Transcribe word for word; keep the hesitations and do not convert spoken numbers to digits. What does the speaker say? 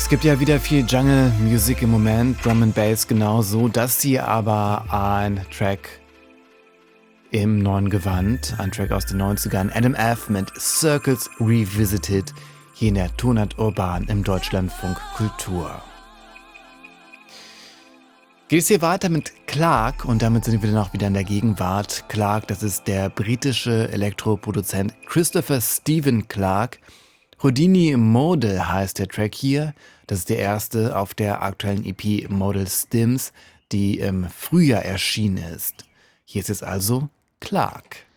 Es gibt ja wieder viel Jungle Music im Moment, Drum and Bass genauso. Das hier aber ein Track im neuen Gewand, ein Track aus den neunzigern. Adam F. mit Circles Revisited, hier in der Tonart Urban im Deutschlandfunk Kultur. Geht es hier weiter mit Clark und damit sind wir dann auch wieder in der Gegenwart. Clark, das ist der britische Elektroproduzent Christopher Stephen Clark. Houdini Modal heißt der Track hier. Das ist der erste auf der aktuellen E P Modal Stims, die im Frühjahr erschienen ist. Hier ist es also Clark.